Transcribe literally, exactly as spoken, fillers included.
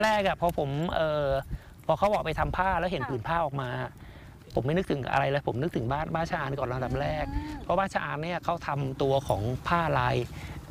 แรกอะพอผมเออพอเขาบอกไปทำผ้าแล้วเห็นค่ะผืนผ้าออกมา ผมไม่นึกถึงอะไรเลยผมนึกถึงบ้านบ้านชะอานก่อนลำดับแรกอืมเพราะบ้านชะอานเนี่ยเขาทำตัวของผ้าลาย